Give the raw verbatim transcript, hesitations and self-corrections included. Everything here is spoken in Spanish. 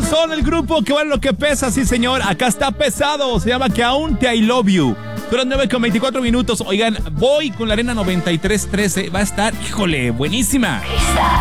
Son el grupo que vale lo que pesa, sí señor. Acá está pesado, se llama Que Aún Te I Love You. Duran nueve con veinticuatro minutos. Oigan, voy con la Arena noventa y tres trece. Va a estar, híjole, buenísima.